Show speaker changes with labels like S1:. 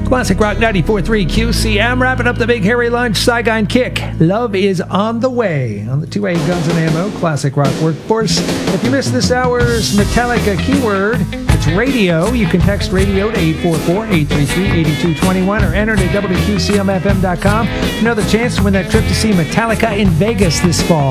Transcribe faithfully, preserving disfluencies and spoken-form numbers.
S1: Classic Rock ninety-four point three Q C M, wrapping up the Big Hairy Lunch, Saigon Kick. Love is on the way on the two A Guns and Ammo Classic Rock Workforce. If you missed this hour's Metallica keyword, it's radio. You can text radio to eight four four, eight three three, eight two two one or enter to W Q C M F M dot com. Another chance to win that trip to see Metallica in Vegas this fall.